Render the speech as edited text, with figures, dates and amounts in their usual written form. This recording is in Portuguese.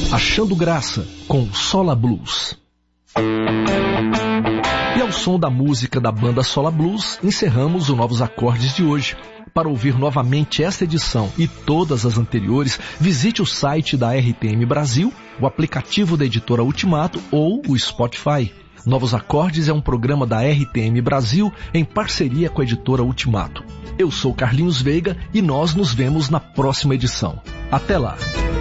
Achando Graça, com Sola Blues. E ao som da música da banda Sola Blues, encerramos o Novos Acordes de hoje. Para ouvir novamente esta edição e todas as anteriores, visite o site da RTM Brasil, o aplicativo da editora Ultimato ou o Spotify. Novos Acordes é um programa da RTM Brasil em parceria com a editora Ultimato. Eu sou Carlinhos Veiga e nós nos vemos na próxima edição. Até lá!